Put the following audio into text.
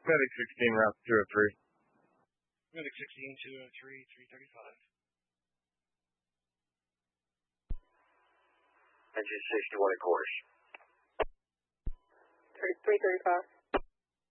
Medic 16, route 203. Medic 16, 203, 335. Engine 61 at course. 335.